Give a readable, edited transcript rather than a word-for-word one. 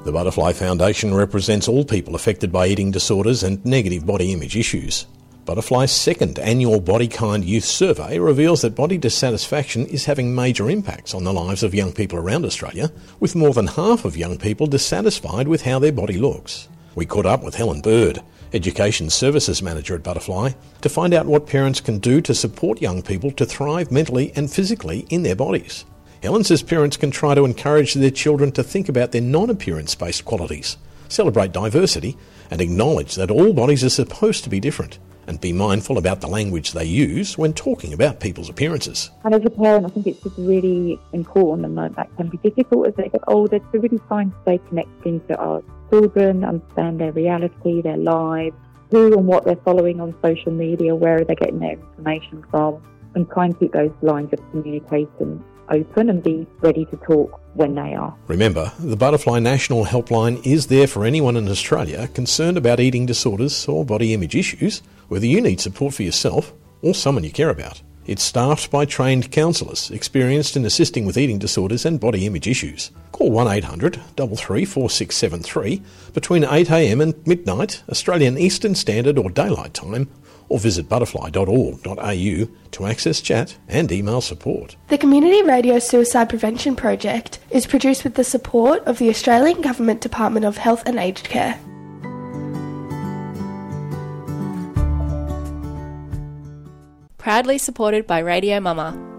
The Butterfly Foundation represents all people affected by eating disorders and negative body image issues. Butterfly's second annual Body Kind Youth Survey reveals that body dissatisfaction is having major impacts on the lives of young people around Australia, with more than half of young people dissatisfied with how their body looks. We caught up with Helen Bird, Education Services Manager at Butterfly, to find out what parents can do to support young people to thrive mentally and physically in their bodies. Helen says parents can try to encourage their children to think about their non-appearance-based qualities, celebrate diversity, and acknowledge that all bodies are supposed to be different, and be mindful about the language they use when talking about people's appearances. And as a parent, I think it's just really important, and that can be difficult as they get older, to really try and stay connected to our children, understand their reality, their lives, who and what they're following on social media, where are they getting their information from, and try and keep those lines of communication open and be ready to talk when they are. Remember, the Butterfly National Helpline is there for anyone in Australia concerned about eating disorders or body image issues, whether you need support for yourself or someone you care about. It's staffed by trained counsellors experienced in assisting with eating disorders and body image issues. Call 1800 33 4673 between 8am and midnight, Australian Eastern Standard or Daylight Time, or visit butterfly.org.au to access chat and email support. The Community Radio Suicide Prevention Project is produced with the support of the Australian Government Department of Health and Aged Care. Proudly supported by Radio Mama.